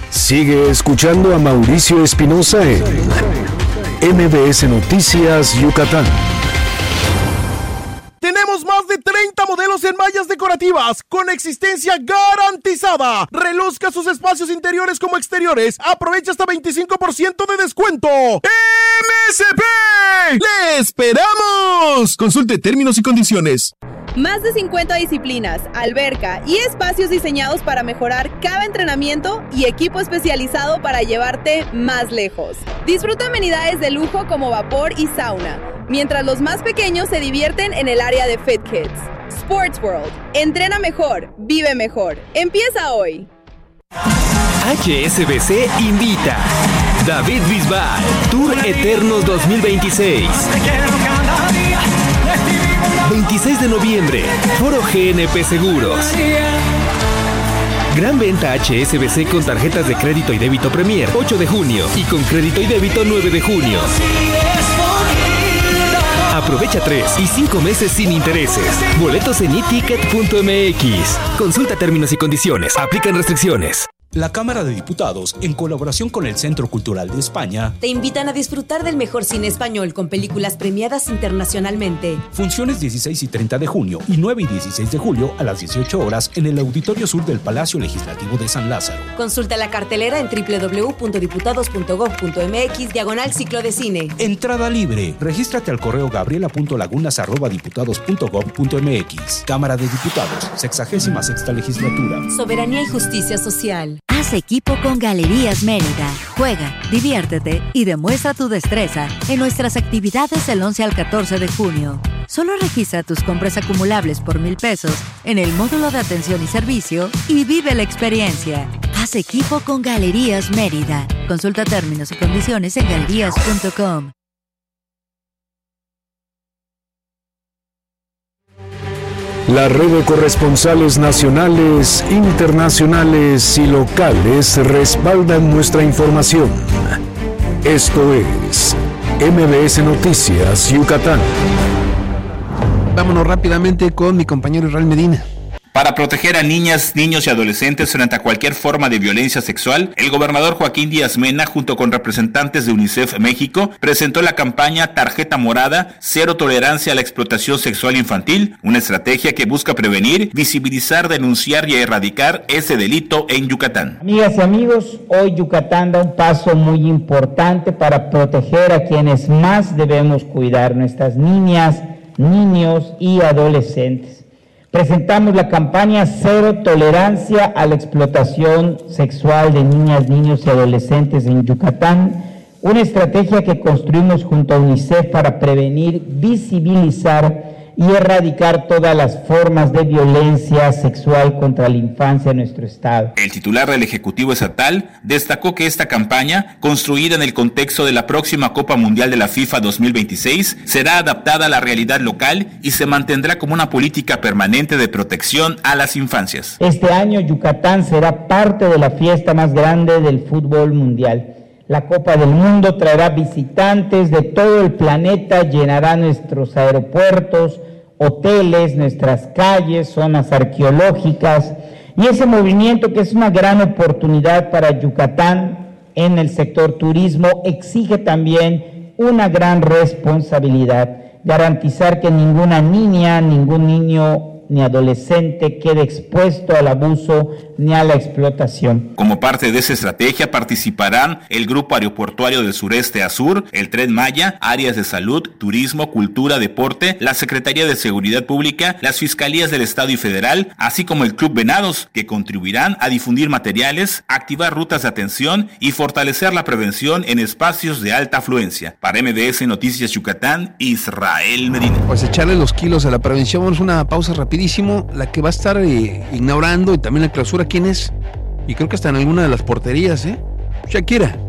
Sigue escuchando a Mauricio Espinosa en MBS Noticias Yucatán. Tenemos más de 30 modelos en mallas decorativas con existencia garantizada. Reluzca sus espacios interiores como exteriores. Aprovecha hasta 25% de descuento. ¡MSP! ¡Le esperamos! Consulte términos y condiciones. Más de 50 disciplinas, alberca y espacios diseñados para mejorar cada entrenamiento y equipo especializado para llevarte más lejos. Disfruta amenidades de lujo como vapor y sauna, mientras los más pequeños se divierten en el área de Fit Kids. Sports World. Entrena mejor, vive mejor. Empieza hoy. HSBC invita. David Bisbal, Tour Eternos 2026. 26 de noviembre, Foro GNP Seguros. Gran venta HSBC con tarjetas de crédito y débito Premier, 8 de junio, y con crédito y débito 9 de junio. Aprovecha 3 y 5 meses sin intereses. Boletos en eticket.mx. Consulta términos y condiciones. Aplican restricciones. La Cámara de Diputados, en colaboración con el Centro Cultural de España, te invitan a disfrutar del mejor cine español con películas premiadas internacionalmente. Funciones 16 y 30 de junio y 9 y 16 de julio a las 18 horas en el Auditorio Sur del Palacio Legislativo de San Lázaro. Consulta la cartelera en www.diputados.gov.mx/ciclo de cine. Entrada libre. Regístrate al correo gabriela.lagunas@diputados.gov.mx. Cámara de Diputados, 66ª Legislatura. Soberanía y justicia social. Haz equipo con Galerías Mérida. Juega, diviértete y demuestra tu destreza en nuestras actividades del 11 al 14 de junio. Solo registra tus compras acumulables por 1,000 pesos en el módulo de atención y servicio y vive la experiencia. Haz equipo con Galerías Mérida. Consulta términos y condiciones en galerías.com. La red de corresponsales nacionales, internacionales y locales respaldan nuestra información. Esto es MBS Noticias Yucatán. Vámonos rápidamente con mi compañero Israel Medina. Para proteger a niñas, niños y adolescentes frente a cualquier forma de violencia sexual, el gobernador Joaquín Díaz Mena, junto con representantes de UNICEF México, presentó la campaña Tarjeta Morada, Cero Tolerancia a la Explotación Sexual Infantil, una estrategia que busca prevenir, visibilizar, denunciar y erradicar ese delito en Yucatán. Amigas y amigos, hoy Yucatán da un paso muy importante para proteger a quienes más debemos cuidar, nuestras niñas, niños y adolescentes. Presentamos la campaña Cero Tolerancia a la Explotación Sexual de Niñas, Niños y Adolescentes en Yucatán, una estrategia que construimos junto a UNICEF para prevenir, visibilizar y erradicar todas las formas de violencia sexual contra la infancia en nuestro estado. El titular del Ejecutivo Estatal destacó que esta campaña, construida en el contexto de la próxima Copa Mundial de la FIFA 2026, será adaptada a la realidad local y se mantendrá como una política permanente de protección a las infancias. Este año Yucatán será parte de la fiesta más grande del fútbol mundial. La Copa del Mundo traerá visitantes de todo el planeta, llenará nuestros aeropuertos, hoteles, nuestras calles, zonas arqueológicas, y ese movimiento, que es una gran oportunidad para Yucatán en el sector turismo, exige también una gran responsabilidad: garantizar que ninguna niña, ningún niño ni adolescente quede expuesto al abuso ni a la explotación. Como parte de esa estrategia participarán el Grupo Aeroportuario del Sureste Azur, el Tren Maya, áreas de salud, turismo, cultura, deporte, la Secretaría de Seguridad Pública, las Fiscalías del Estado y Federal, así como el Club Venados, que contribuirán a difundir materiales, activar rutas de atención y fortalecer la prevención en espacios de alta afluencia. Para MBS Noticias Yucatán, Israel Medina. Pues echarle los kilos a la prevención. Vamos a una pausa rapidísimo. La que va a estar inaugurando y también la clausura, ¿quién es? Y creo que hasta en alguna de las porterías, Shakira.